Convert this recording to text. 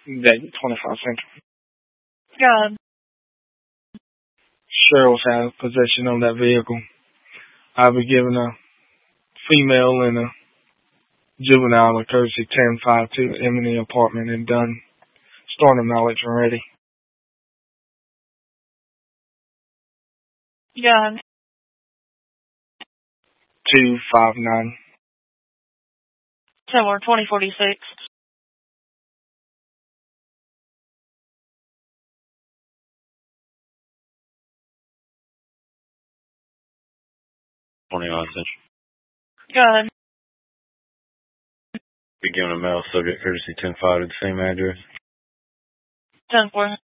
David, 25 Central. Go ahead. Sheriff's has possession of that vehicle. I'll be giving a female and a juvenile a courtesy 10-5 to Emily apartment in Dunn. Storing of knowledge and ready. Go ahead. 259. 2046. Go ahead. Be given a mail subject courtesy 10-5 to the same address. 10-4.